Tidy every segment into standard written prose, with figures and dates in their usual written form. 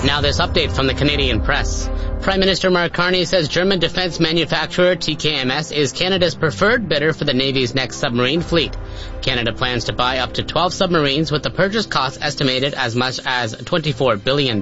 Now this update from the Canadian Press. Prime Minister Mark Carney says German defense manufacturer TKMS is Canada's preferred bidder for the Navy's next submarine fleet. Canada plans to buy up to 12 submarines with the purchase cost estimated as much as $24 billion.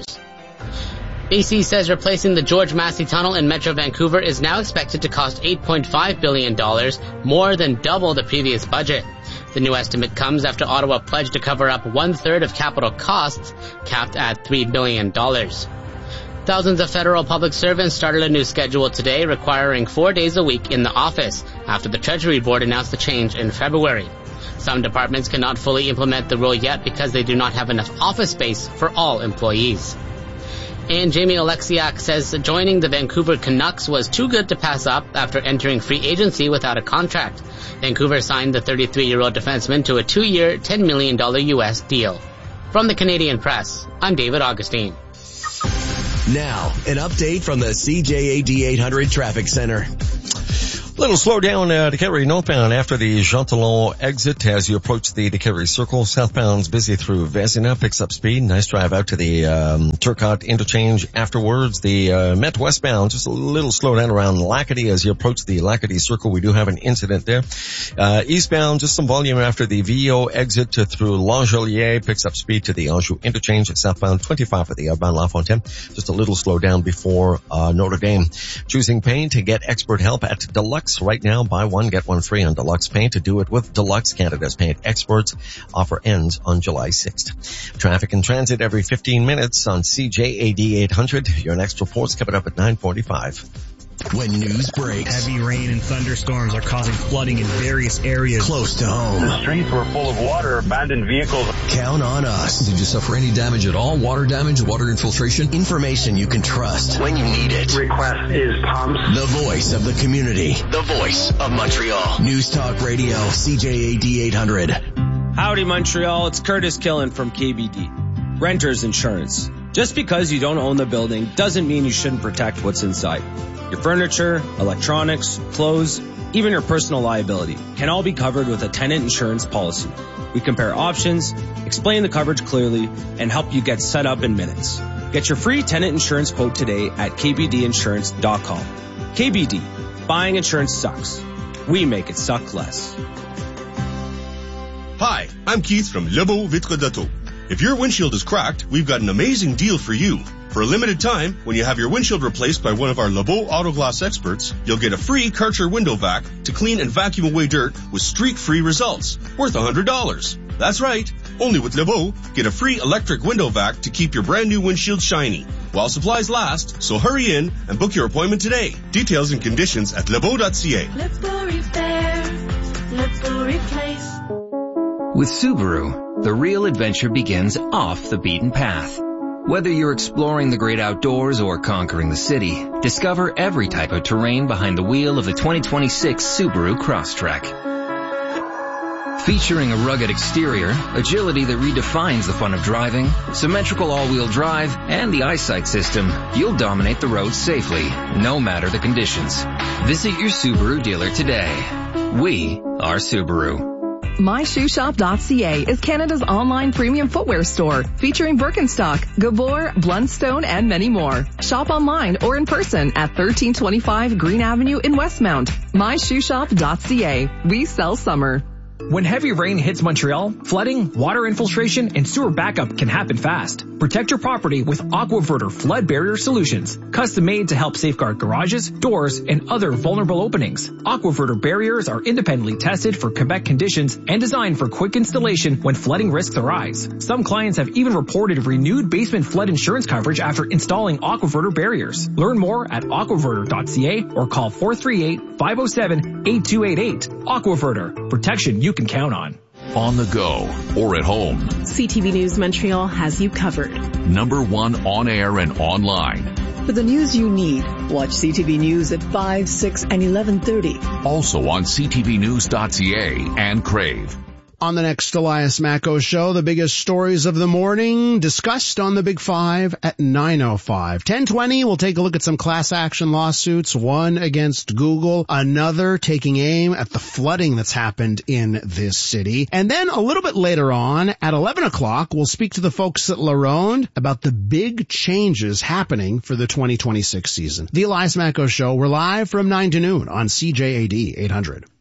BC says replacing the George Massey Tunnel in Metro Vancouver is now expected to cost $8.5 billion, more than double the previous budget. The new estimate comes after Ottawa pledged to cover up one-third of capital costs, capped at $3 billion. Thousands of federal public servants started a new schedule today requiring 4 days a week in the office after the Treasury Board announced the change in February. Some departments cannot fully implement the rule yet because they do not have enough office space for all employees. And Jamie Oleksiak says joining the Vancouver Canucks was too good to pass up after entering free agency without a contract. Vancouver signed the 33-year-old defenseman to a 2-year, $10 million U.S. deal. From the Canadian Press, I'm David Augustine. Now, an update from the CJAD 800 Traffic Center. Little slowdown Decatur northbound after the Jean Talon exit as you approach the Decatur Circle. Southbound's busy through Vezina, picks up speed. Nice drive out to the Turcotte interchange afterwards. The Met westbound, just a little slowdown around Lacadie as you approach the Lacadie Circle. We do have an incident there. Eastbound, just some volume after the VO exit through L'Angelier, picks up speed to the Anjou interchange. Southbound 25 for the outbound La Fontaine. Just a little slowdown before Notre Dame. Choosing paint to get expert help at Deluxe. Right now, buy one, get one free on Deluxe Paint. To do it with Deluxe, Canada's paint experts. Offer ends on July 6th. Traffic and transit every 15 minutes on CJAD 800. Your next report's coming up at 9:45. When news breaks, heavy rain and thunderstorms are causing flooding in various areas close to home. The streets were full of water, abandoned vehicles. Count on us. Did you suffer any damage at all? Water damage, water infiltration? Information you can trust when you need it. Request is pumps. The voice of the community. The voice of Montreal. News Talk Radio, CJAD 800. Howdy, Montreal. It's Curtis Killen from KBD. Renters Insurance. Just because you don't own the building doesn't mean you shouldn't protect what's inside. Your furniture, electronics, clothes, even your personal liability can all be covered with a tenant insurance policy. We compare options, explain the coverage clearly, and help you get set up in minutes. Get your free tenant insurance quote today at kbdinsurance.com. KBD. Buying insurance sucks. We make it suck less. Hi, I'm Keith from Lebeau Vitre d'Auto. If your windshield is cracked, we've got an amazing deal for you. For a limited time, when you have your windshield replaced by one of our Lebeau Auto Glass experts, you'll get a free Karcher window vac to clean and vacuum away dirt with streak-free results, worth $100. That's right. Only with Lebeau, get a free electric window vac to keep your brand new windshield shiny. While supplies last, so hurry in and book your appointment today. Details and conditions at lebeau.ca. Lebeau Repair. Lebeau Replace. With Subaru, the real adventure begins off the beaten path. Whether you're exploring the great outdoors or conquering the city, discover every type of terrain behind the wheel of the 2026 Subaru Crosstrek. Featuring a rugged exterior, agility that redefines the fun of driving, symmetrical all-wheel drive, and the eyesight system, you'll dominate the road safely, no matter the conditions. Visit your Subaru dealer today. We are Subaru. MyShoeShop.ca is Canada's online premium footwear store, featuring Birkenstock, Gabor, Blundstone, and many more. Shop online or in person at 1325 Green Avenue in Westmount. MyShoeShop.ca. We sell summer. When heavy rain hits Montreal, flooding, water infiltration, and sewer backup can happen fast. Protect your property with Aquaverter Flood Barrier Solutions, custom made to help safeguard garages, doors, and other vulnerable openings. Aquaverter barriers are independently tested for Quebec conditions and designed for quick installation when flooding risks arise. Some clients have even reported renewed basement flood insurance coverage after installing Aquaverter barriers. Learn more at aquaverter.ca or call 438-507-8288. Aquaverter, protection you can count on. On the go or at home, CTV News Montreal has you covered. #1 on air and online. For the news you need, watch CTV News at 5, 6, and 11:30. Also on ctvnews.ca and Crave. On the next Elias Macko Show, the biggest stories of the morning discussed on the Big Five at 9:05. 10:20, we'll take a look at some class action lawsuits, one against Google, another taking aim at the flooding that's happened in this city. And then a little bit later on, at 11 o'clock, we'll speak to the folks at La Ronde about the big changes happening for the 2026 season. The Elias Macko Show, we're live from 9 to noon on CJAD 800.